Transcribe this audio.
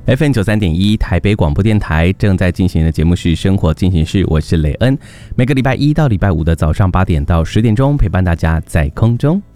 FM93.1台北广播电台正在进行的节目是生活进行式，我是雷恩，每个礼拜一到礼拜五的早上8点到10点钟陪伴大家在空中。